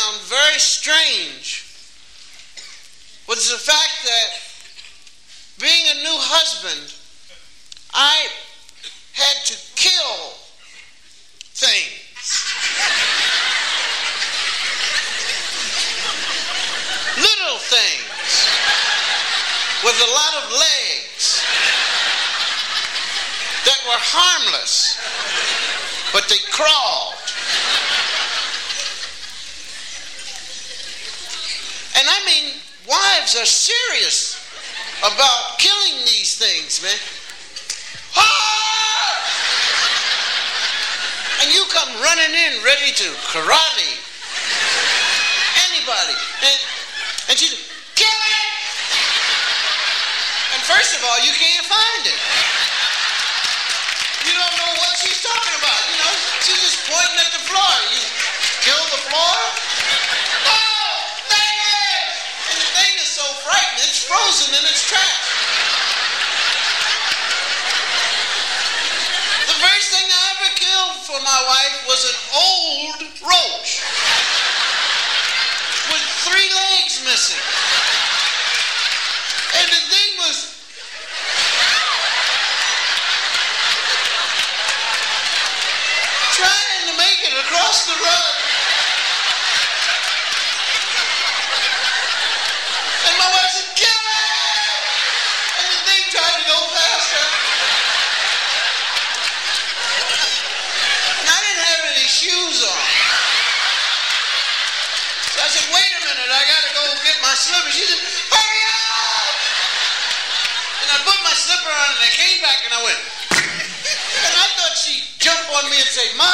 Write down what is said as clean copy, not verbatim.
found very strange was the fact that being a new husband, I had to kill things. Little things with a lot of legs that were harmless, but they crawled. And I mean, wives are serious about killing these things, man. Ah! And you come running in ready to karate anybody. And she kill it! And first of all, you can't find it. You don't know what she's talking about. You know, she's just pointing at the floor. You kill the floor? Oh, there it is! And the thing is so frightened, it's frozen in its tracks. The first thing I ever killed for my wife was an old roach with 3 legs missing. And the thing was trying to make it across the road. And my wife said, kill it! And the thing tried to go faster. And I didn't have any shoes on. So I said, wait a minute, I gotta go get my slippers. She said, hurry up! And I put my slipper on and I came back and I went. And I thought she'd jump on me and say, Mom,